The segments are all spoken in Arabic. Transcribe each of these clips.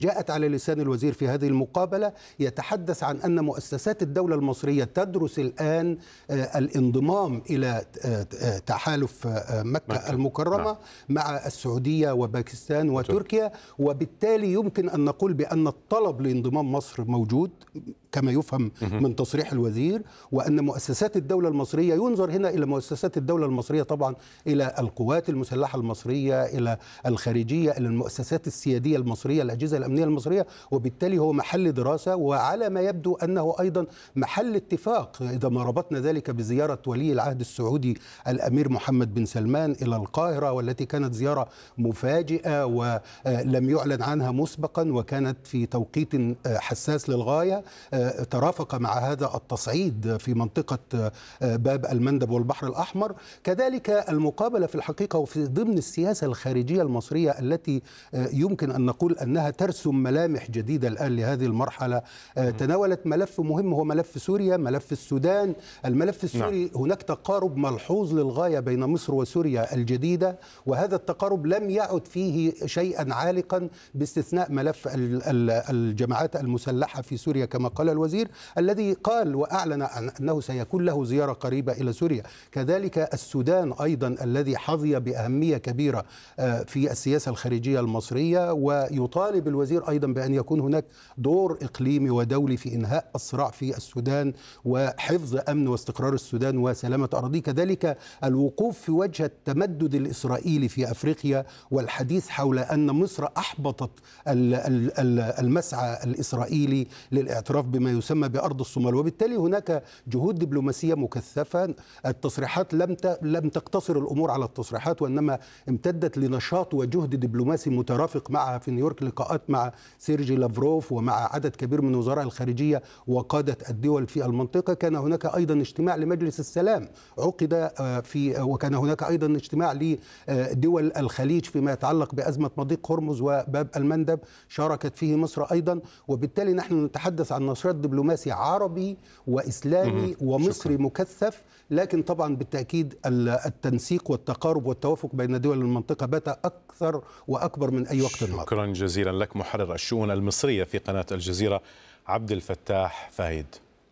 جاءت على لسان الوزير في هذه المقابلة يتحدث عن أن مؤسسات الدولة المصرية تدرس الآن الانضمام إلى تحالف مكة المكرمة مع السعودية وباكستان وتركيا، وبالتالي يمكن أن نقول بأن الطلب لانضمام مصر موجود كما يفهم من تصريح الوزير، وأن مؤسسات الدولة المصرية ينظر هنا إلى مؤسسات الدولة المصرية طبعا إلى القوات المسلحة المصرية، إلى الخارجية، إلى المؤسسات السيادية المصرية، الأجهزة الأمنية المصرية، وبالتالي هو محل دراسة، وعلى ما يبدو أنه أيضا محل اتفاق إذا ما ربطنا ذلك بزيارة ولي العهد السعودي الأمير محمد بن سلمان إلى القاهرة، والتي كانت زيارة مفاجئة ولم يعلن عنها مسبقا، وكانت في توقيت حساس للغاية، ترافق مع هذا التصعيد في منطقة باب المندب والبحر الأحمر. كذلك المقابلة في الحقيقة وفي ضمن السياسة الخارجية المصرية التي يمكن أن نقول أنها ترسم ملامح جديدة الآن لهذه المرحلة، تناولت ملف مهم هو ملف سوريا، ملف السودان. الملف السوري هناك تقارب ملحوظ للغاية بين مصر وسوريا الجديدة، وهذا التقارب لم يعد فيه شيئا عالقا باستثناء ملف الجماعات المسلحة في سوريا كما قال الوزير، الذي قال وأعلن أنه سيكون له زيارة قريبة إلى سوريا. كذلك السودان أيضا الذي حظي بأهمية كبيرة في السياسة الخارجية المصرية، ويطالب الوزير أيضا بأن يكون هناك دور إقليمي ودولي في إنهاء الصراع في السودان وحفظ أمن واستقرار السودان وسلامة أراضيه. كذلك الوقوف في وجه التمدد الإسرائيلي في أفريقيا، والحديث حول أن مصر أحبطت المسعى الإسرائيلي للاعتراف بما يسمى بأرض الصومال، وبالتالي هناك جهود دبلوماسية مكثفة. التصريحات لم تقتصر الأمور على التصريحات، وإنما امتدت لنشاط وجهد دبلوماسي مترافق معها في نيويورك، لقاءات مع سيرجي لافروف ومع عدد كبير من وزراء الخارجية وقادة الدول في المنطقة. كان هناك أيضا اجتماع لمجلس السلام عقد وكان هناك أيضا اجتماع لدول الخليج فيما يتعلق بأزمة مضيق هرمز وباب المندب، شاركت فيه مصر أيضا. وبالتالي نحن نتحدث عن نشاط دبلوماسي عربي وإسلامي ومصري مكثف، لكن طبعا بالتأكيد التنسيق والتقارب والتوافق بين دول المنطقة بات أكثر وأكبر من أي وقت مضى. شكرا جزيلا لك محرر الشؤون المصرية في قناة الجزيرة عبد الفتاح فايد.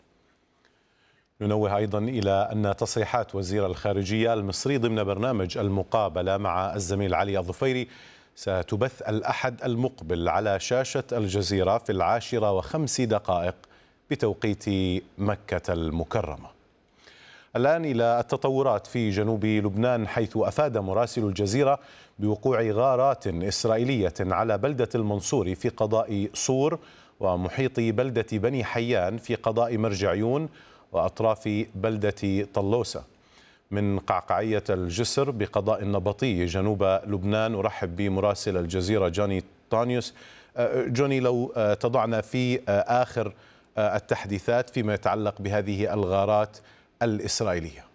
ننوه أيضا إلى أن تصريحات وزير الخارجية المصري ضمن برنامج المقابلة مع الزميل علي الظفيري ستبث الأحد المقبل على شاشة الجزيرة في 10:05 بتوقيت مكة المكرمة. الآن إلى التطورات في جنوب لبنان، حيث أفاد مراسل الجزيرة بوقوع غارات إسرائيلية على بلدة المنصوري في قضاء صور ومحيط بلدة بني حيان في قضاء مرجعيون وأطراف بلدة طلوسة. من قعقعية الجسر بقضاء النبطي جنوب لبنان أرحب بمراسل الجزيرة جوني طانيوس. جوني، لو تضعنا في آخر التحديثات فيما يتعلق بهذه الغارات الإسرائيلية.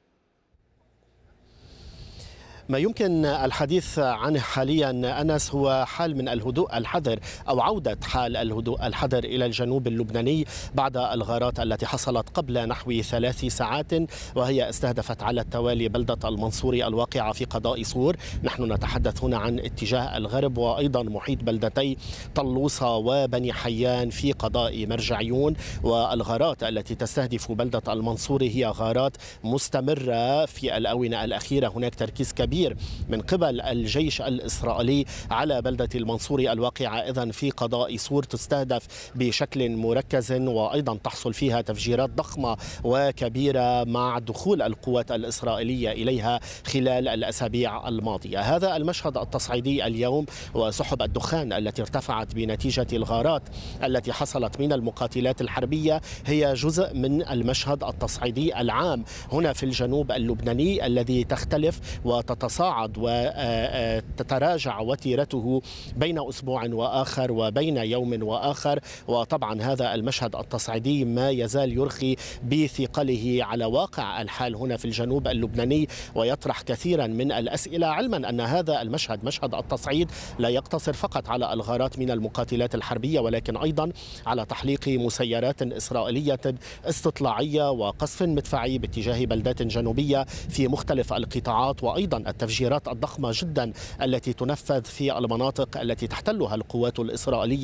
ما يمكن الحديث عنه حاليا أنس هو حال من الهدوء الحذر أو عودة حال الهدوء الحذر إلى الجنوب اللبناني بعد الغارات التي حصلت قبل نحو 3 ساعات، وهي استهدفت على التوالي بلدة المنصوري الواقعة في قضاء صور. نحن نتحدث هنا عن اتجاه الغرب، وأيضا محيط بلدتي طلوسة وبني حيان في قضاء مرجعيون. والغارات التي تستهدف بلدة المنصوري هي غارات مستمرة في الآونة الأخيرة. هناك تركيز كبير من قبل الجيش الإسرائيلي على بلدة المنصوري الواقعة إذن في قضاء صور، تستهدف بشكل مركز، وأيضا تحصل فيها تفجيرات ضخمة وكبيرة مع دخول القوات الإسرائيلية إليها خلال الأسابيع الماضية. هذا المشهد التصعيدي اليوم وسحب الدخان التي ارتفعت بنتيجة الغارات التي حصلت من المقاتلات الحربية هي جزء من المشهد التصعيدي العام هنا في الجنوب اللبناني، الذي تختلف وتتصاعد وتتراجع وتيرته بين أسبوع وآخر وبين يوم وآخر. وطبعا هذا المشهد التصعيدي ما يزال يرخي بثقله على واقع الحال هنا في الجنوب اللبناني، ويطرح كثيرا من الأسئلة، علما أن هذا المشهد مشهد التصعيد لا يقتصر فقط على الغارات من المقاتلات الحربية، ولكن أيضا على تحليق مسيرات إسرائيلية استطلاعية وقصف مدفعي باتجاه بلدات جنوبية في مختلف القطاعات، وأيضا التفجيرات الضخمة جدا التي تنفذ في المناطق التي تحتلها القوات الإسرائيلية